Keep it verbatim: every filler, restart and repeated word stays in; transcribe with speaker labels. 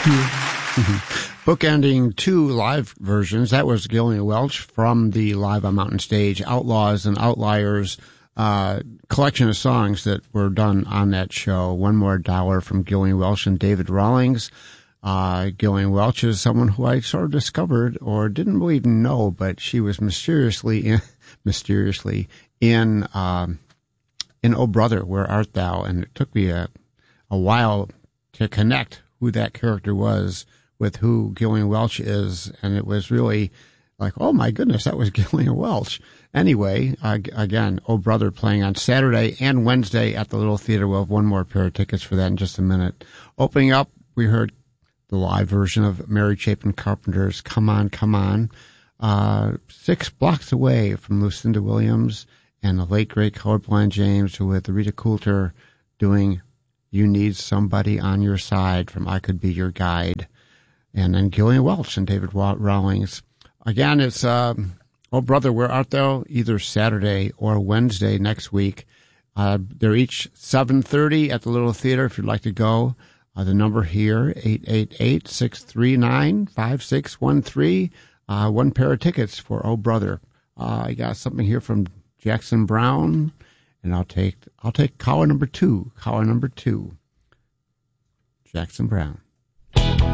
Speaker 1: Bookending two live versions. That was Gillian Welch from the Live on Mountain Stage Outlaws and Outliers uh, collection of songs that were done on that show. One More Dollar from Gillian Welch and David Rawlings. Uh, Gillian Welch is someone who I sort of discovered or didn't really even know, but she was mysteriously in, mysteriously in, um, in Oh Brother, Where Art Thou? And it took me a, a while to connect who that character was with who Gillian Welch is. And it was really like, oh my goodness, that was Gillian Welch. Anyway, uh, again, Oh Brother playing on Saturday and Wednesday at the Little Theater. We'll have one more pair of tickets for that in just a minute. Opening up, we heard the live version of Mary Chapin Carpenter's Come On, Come On, uh, six blocks away from Lucinda Williams and the late, great Colorblind James with Rita Coulter doing You Need Somebody on Your Side from I Could Be Your Guide. And then Gillian Welch and David Rawlings. Again, it's uh, Oh Brother, Where Art Thou? Either Saturday or Wednesday next week. Uh, they're each seven thirty at the Little Theater if you'd like to go. Uh, the number here, eight eight eight, six three nine, five six one three. Uh, one pair of tickets for Oh Brother. Uh, I got something here from Jackson Brown, and I'll take I'll take caller number two. Caller number two. Jackson Brown.